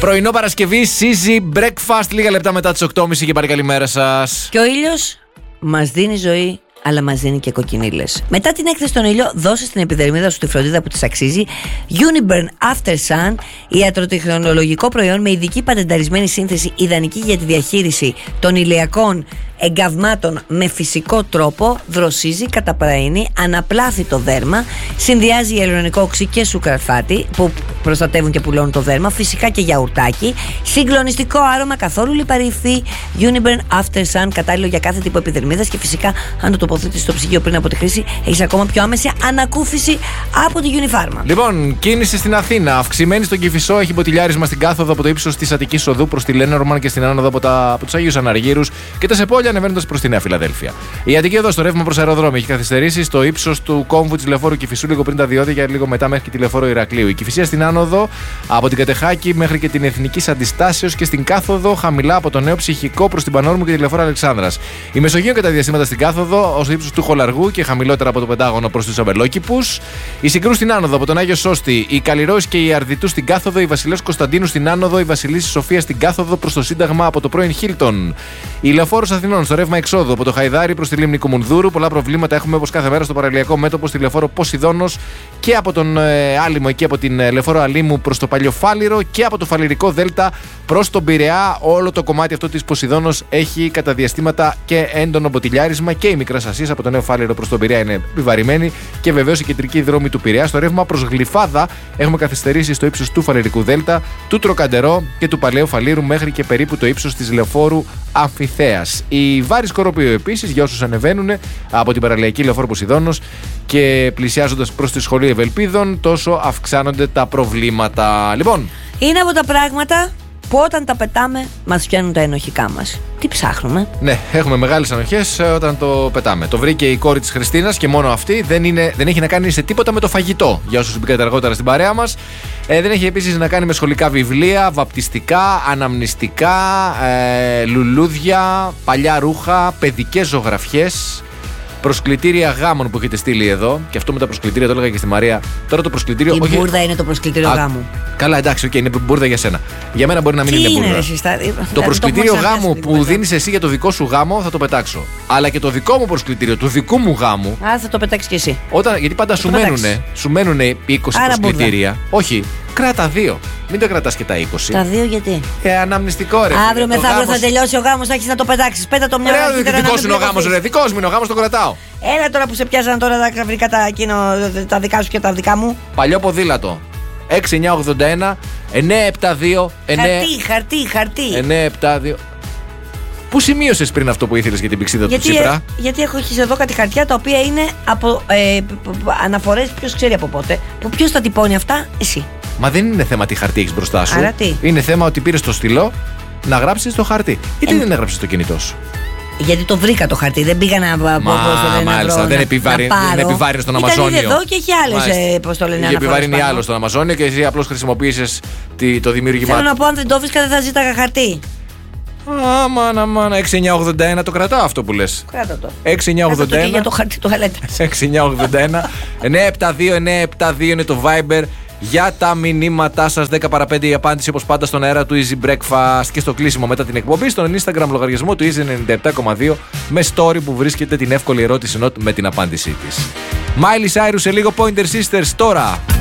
Πρωινό Παρασκευή, Easy Breakfast, λίγα λεπτά μετά τις 8.30 και πάλι καλημέρα σας. Και ο ήλιος μας δίνει ζωή, αλλά μας δίνει και κοκκινίλες. Μετά την έκθεση στον ήλιο, δώσε στην επιδερμίδα σου τη φροντίδα που της αξίζει. Uniburn After Sun, ιατροτεχνολογικό προϊόν με ειδική πατενταρισμένη σύνθεση, ιδανική για τη διαχείριση των ηλιακών εγκαυμάτων με φυσικό τρόπο. Δροσίζει, καταπραίνει, αναπλάθει το δέρμα, συνδυάζει ιαλουρονικό οξύ και σουκραλφάτι που προστατεύουν και πουλώνουν το δέρμα, φυσικά και γιαουρτάκι, συγκλονιστικό άρωμα, καθόλου λιπαρή. Uniburn After Sun, κατάλληλο για κάθε τύπο επιδερμίδας και φυσικά αν το τοποθετήσεις στο ψυγείο πριν από τη χρήση, έχεις ακόμα πιο άμεση ανακούφιση από τη Unifarma. Λοιπόν, κίνηση στην Αθήνα. Αυξημένη στον Κηφισό, έχει μποτιλιάρισμα στην κάθοδο από το ύψος της Αττικής Οδού προς τη Λένορμαν και στην άνοδο από τους Αγίους Αναργύρους και τα Σεπόλια ανεβαίνοντας προς τη Νέα Φιλαδέλφια. Η Αττική Οδό στο ρεύμα προς αεροδρόμιο έχει καθυστερήσει στο ύψος του κόμβου της λεωφόρου Κηφισού λίγο πριν τα διόδια και λίγο μετά μέχρι και τη λεωφόρο Ηρακλείου. Η Κηφισία στην άνοδο από την Κατεχάκη μέχρι και την Εθνικής Αντιστάσεως και στην κάθοδο χαμηλά από το Νέο Ψυχικό προς την Πανόρμου και τη λεωφόρο Αλεξάνδρας. Η Μεσογείο κατά διαστήματα στην κάθοδο ως το ύψος του Χολαργού και χαμηλότερα από το Πεντάγωνο προς τους Αμπελόκηπους. Η Συγκρού στην άνοδο από τον Άγιο Σώστη. Η Καλλιρόης και η Αρδιτού στην κάθοδο. Η Βασιλέως Κωνσταντίνου στην άνοδο. Η Βασιλίσσης Σοφία στην κάθοδο προς το Σύνταγμα από το πρώην Χίλτον. Η Λεωφόρος Αθηνών στο ρεύμα εξόδου από το Χαϊδάρι προς τη λίμνη Κουμουνδούρου. Πολλά προβλήματα έχουμε όπως κάθε μέρα στο παραλιακό μέτωπο στη λεωφόρο Ποσειδώνος και από τον Άλυμο εκεί από την λεωφόρο Αλήμου προς το Παλιοφάλιρο και από το Φαλιρικό Δέλτα προς τον Πειραιά. Όλο το κομμάτι αυτό της Ποσειδώνος έχει κατά διαστήματα και έντονο μποτιλιάρισμα και η Μικράς Ασίας από το Νέο Φάλιρο προς τον Πειραιά είναι επιβαρημένη και βεβαίως η κεντρική δρόμη του Πειραιά. Στο ρεύμα προς Γλυφάδα έχουμε καθυστερήσει στο ύψος του Φαλιρικού Δέλτα, του Τροκαντερό και του Παλαιού Φαλήρου μέχρι και περίπου το ύψος της λεωφόρου Αμφιθέας. Η Βάρη Σκοροπίου επίσης για όσους ανεβαίνουν από την παραλιακή λεωφόρο Ποσειδώνος και πλησιάζοντας προς τη σχολή Ευελπίδων, τόσο αυξάνονται τα προβλήματα. Λοιπόν, είναι από τα πράγματα που όταν τα πετάμε μας πιάνουν τα ενοχικά μας. Τι ψάχνουμε? Ναι, έχουμε μεγάλες ανοχές όταν το πετάμε. Το βρήκε η κόρη της Χριστίνας και μόνο αυτή. Δεν έχει να κάνει σε τίποτα με το φαγητό. Για όσους μπήκατε αργότερα στην παρέα μας. Δεν έχει επίσης να κάνει με σχολικά βιβλία, βαπτιστικά, αναμνηστικά, λουλούδια, παλιά ρούχα, παιδικές ζωγραφιές. Προσκλητήρια γάμων που έχετε στείλει εδώ. Και αυτό με τα προσκλητήρια το έλεγα και στη Μαρία. Τώρα το προσκλητήριο. Η μπουρδα είναι το προσκλητήριο γάμου. Καλά, εντάξει, είναι μπουρδα για σένα. Για μένα μπορεί να μην είναι μπουρδα. Το προσκλητήριο γάμου που δίνεις εσύ για το δικό σου γάμο θα το πετάξω. Αλλά και το δικό μου προσκλητήριο, του δικού μου γάμου. Θα το πετάξεις κι εσύ. Γιατί πάντα σου μένουνε 20 προσκλητήρια. Όχι, κράτα 2. Μην τα κρατάς και τα 20. Τα 2 γιατί? Αναμνηστικό ρε. Αύριο μεθαύριο θα τελειώσει ο γάμος, θα έχεις να το πετάξεις. Πέτα το μια ώρα. Δικός είναι ο γάμος, ρε. Δικός μου είναι ο γάμος, το κρατάω. Έλα τώρα που σε πιάσαν τώρα τα ξαφνικά τα δικά σου και τα δικά μου. Παλιό ποδήλατο. 6981 972 Χαρτί. 972. Πού σημείωσες πριν αυτό που ήθελες για την πηξίδα του Τσίπρα? Γιατί έχω εδώ κάτι χαρτιά τα οποία είναι από αναφορές, ποιος ξέρει από πότε. Ποιος τα τυπώνει αυτά? Εσύ. Μα δεν είναι θέμα τι χαρτί έχεις μπροστά σου. Άρα τι? Είναι θέμα ότι πήρες το στυλό να γράψεις το χαρτί. Γιατί δεν έγραψες το κινητό σου? Γιατί το βρήκα το χαρτί, δεν πήγα να πω. Μάλιστα, δεν επιβάρυνε στον Αμαζόνιο. Γιατί είναι εδώ και έχει άλλες, πώς το λένε, είχε επιβαρύνει άλλο στον Αμαζόνιο και εσύ απλώς χρησιμοποίησες το δημιούργημά. Θέλω να πω, αν δεν το βρίσκα δεν θα ζήταγα χαρτί. Αμάνα, 6981 το κρατάω αυτό που λες. Κράτα το. 6981. Και για το χαρτί τουαλέτας. 6981 972 είναι το Viber. Για τα μηνύματά σας, 10 παρα 5 η απάντηση όπως πάντα στον αέρα του Easy Breakfast και στο κλείσιμο μετά την εκπομπή στον Instagram λογαριασμό του Easy 97,2 με story που βρίσκεται την εύκολη ερώτηση με την απάντησή της. Miley Cyrus σε λίγο, Pointer Sisters τώρα.